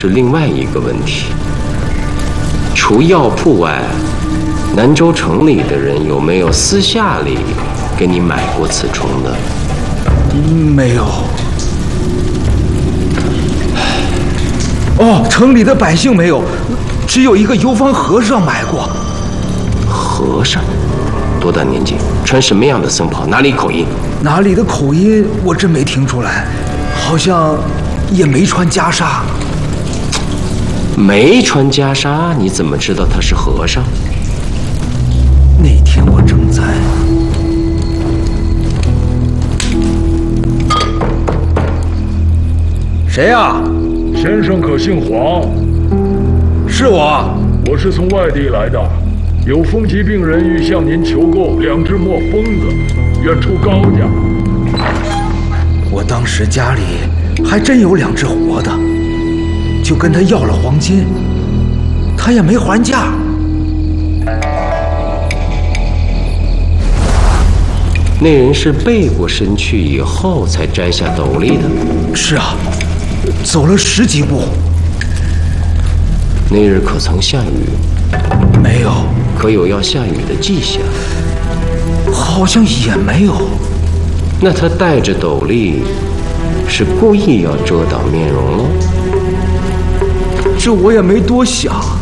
是另外一个问题。除药铺外，南州城里的人有没有私下里给你买过此虫的？ 没有。哦，城里的百姓没有，只有一个游方和尚买过。 和尚？多大年纪？穿什么样的僧袍？哪里口音？ 哪里的口音我真没听出来，好像也没穿袈裟。 没穿袈裟，你怎么知道他是和尚？ 那天我正在……谁呀？ 先生可姓黄？ 是我。 我是从外地来的，有风疾病人欲向您求购2只墨疯子，愿出高价。 我当时家里还真有2只活的，就跟他要了黄金，他也没还价。 那人是背过身去以后才摘下斗笠的。 是啊，走了10几步。 那日可曾下雨？ 没有。 可有要下雨的迹象？ 好像也没有。 那他戴着斗笠，是故意要遮挡面容喽？ 这我也没多想。